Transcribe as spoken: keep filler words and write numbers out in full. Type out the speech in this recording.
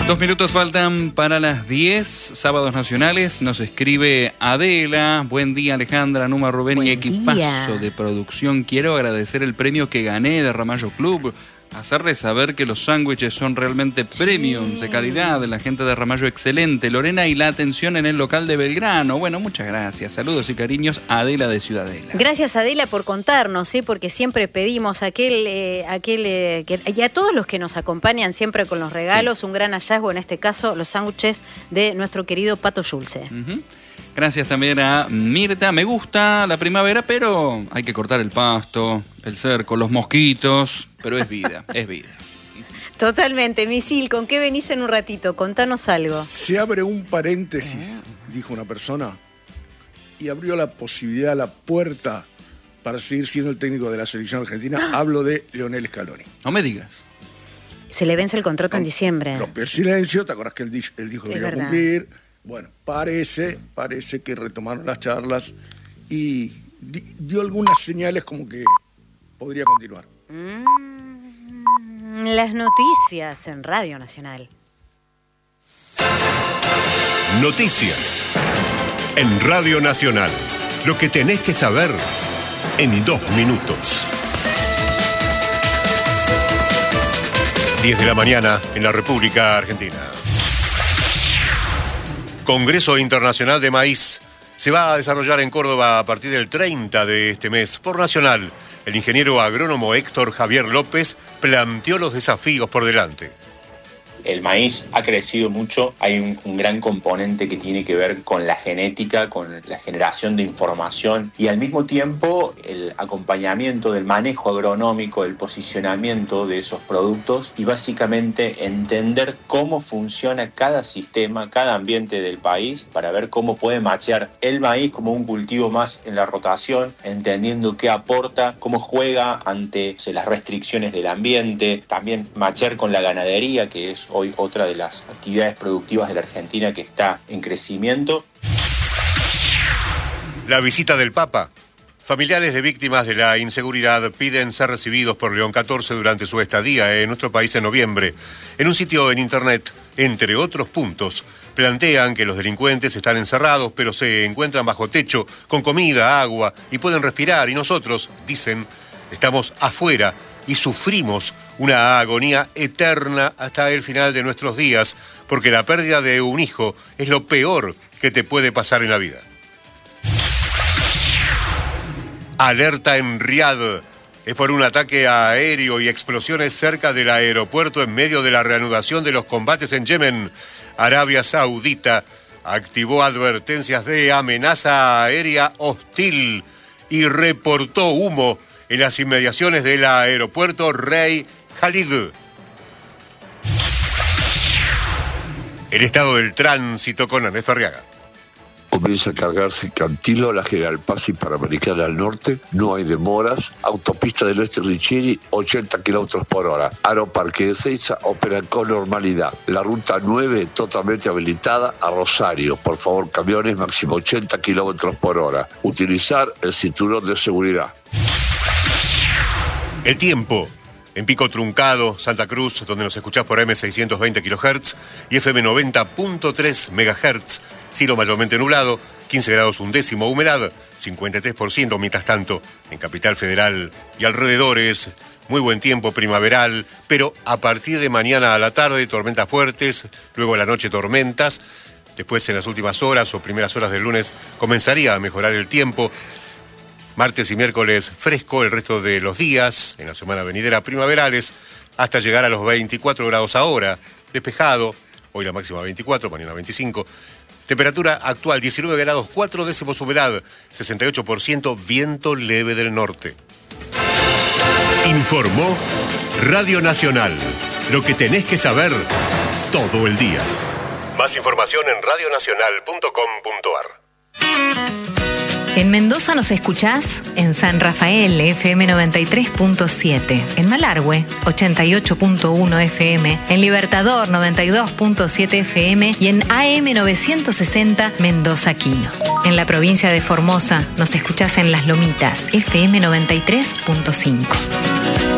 Dos minutos faltan para las diez, sábados nacionales. Nos escribe Adela. Buen día, Alejandra, Numa, Rubén Buen y equipazo día. De producción. Quiero agradecer el premio que gané de Ramallo Club. Hacerles saber que los sándwiches son realmente premium, sí. de calidad, de la gente de Ramallo excelente. Lorena, y la atención en el local de Belgrano. Bueno, muchas gracias. Saludos y cariños, Adela de Ciudadela. Gracias, Adela, por contarnos, ¿eh? Porque siempre pedimos aquel, eh, aquel eh, que, y a todos los que nos acompañan siempre con los regalos, sí. un gran hallazgo, en este caso, los sándwiches de nuestro querido Pato Schulze. Uh-huh. Gracias también a Mirta. Me gusta la primavera, pero hay que cortar el pasto, el cerco, los mosquitos, pero es vida, es vida. Totalmente. Misil, ¿con qué venís en un ratito? Contanos algo. Se abre un paréntesis, ah. dijo una persona, y abrió la posibilidad, la puerta para seguir siendo el técnico de la selección argentina. Ah. Hablo de Lionel Scaloni. No me digas. Se le vence el contrato en diciembre. Rompió el silencio, ¿te acordás que él, él dijo que iba a cumplir? Bueno, parece, parece que retomaron las charlas y di, dio algunas señales como que podría continuar. Mm, las noticias en Radio Nacional. Noticias en Radio Nacional. Lo que tenés que saber en dos minutos. diez de la mañana en la República Argentina. Congreso Internacional de Maíz se va a desarrollar en Córdoba a partir del treinta de este mes. Por Nacional, el ingeniero agrónomo Héctor Javier López planteó los desafíos por delante. El maíz ha crecido mucho, hay un, un gran componente que tiene que ver con la genética, con la generación de información y al mismo tiempo el acompañamiento del manejo agronómico, el posicionamiento de esos productos y básicamente entender cómo funciona cada sistema, cada ambiente del país para ver cómo puede machear el maíz como un cultivo más en la rotación, entendiendo qué aporta, cómo juega ante las restricciones del ambiente, también machear con la ganadería, que es hoy otra de las actividades productivas de la Argentina que está en crecimiento. La visita del Papa. Familiares de víctimas de la inseguridad piden ser recibidos por León catorce durante su estadía en nuestro país en noviembre. En un sitio en internet, entre otros puntos, plantean que los delincuentes están encerrados, pero se encuentran bajo techo, con comida, agua y pueden respirar. Y nosotros, dicen, estamos afuera y sufrimos una agonía eterna hasta el final de nuestros días, porque la pérdida de un hijo es lo peor que te puede pasar en la vida. Alerta en Riad. Es por un ataque aéreo y explosiones cerca del aeropuerto en medio de la reanudación de los combates en Yemen. Arabia Saudita activó advertencias de amenaza aérea hostil y reportó humo en las inmediaciones del aeropuerto Rey Khalid. El estado del tránsito con Ernesto Arriaga. Comienza a cargarse Cantilo, la General Paz y Panamericana al norte, no hay demoras. Autopista del Oeste Richieri, ochenta kilómetros por hora. Aeroparque de Ezeiza opera con normalidad. La ruta nueve totalmente habilitada a Rosario. Por favor, camiones máximo ochenta kilómetros por hora. Utilizar el cinturón de seguridad. El tiempo. En Pico Truncado, Santa Cruz, donde nos escuchás por eme seiscientos veinte kilohertz y efe eme noventa punto tres megahertz. Cielo mayormente nublado, quince grados un décimo, humedad cincuenta y tres por ciento. Mientras tanto, en Capital Federal y alrededores, muy buen tiempo primaveral, pero a partir de mañana a la tarde, tormentas fuertes, luego a la noche tormentas. Después, en las últimas horas o primeras horas del lunes, comenzaría a mejorar el tiempo. Martes y miércoles fresco, el resto de los días, en la semana venidera primaverales, hasta llegar a los veinticuatro grados ahora, despejado, hoy la máxima veinticuatro, mañana veinticinco. Temperatura actual diecinueve grados cuatro décimos, humedad sesenta y ocho por ciento, viento leve del norte. Informó Radio Nacional, lo que tenés que saber todo el día. Más información en radio nacional punto com punto ar. En Mendoza nos escuchás en San Rafael, efe eme noventa y tres punto siete. En Malargüe, ochenta y ocho punto uno efe eme. En Libertador, noventa y dos punto siete efe eme. Y en A M novecientos sesenta, Mendoza Quino. En la provincia de Formosa nos escuchás en Las Lomitas, efe eme noventa y tres punto cinco.